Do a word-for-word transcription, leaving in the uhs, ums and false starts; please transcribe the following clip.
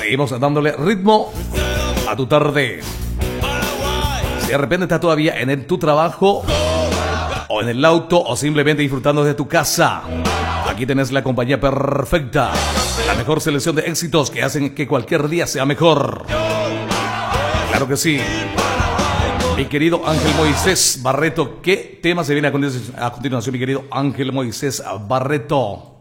Seguimos dándole ritmo a tu tarde. Si de repente estás todavía en el, tu trabajo o en el auto o simplemente disfrutando de tu casa, aquí tenés la compañía perfecta, la mejor selección de éxitos que hacen que cualquier día sea mejor. Claro que sí. Mi querido Ángel Moisés Barreto, ¿qué tema se viene a continuación, mi querido Ángel Moisés Barreto?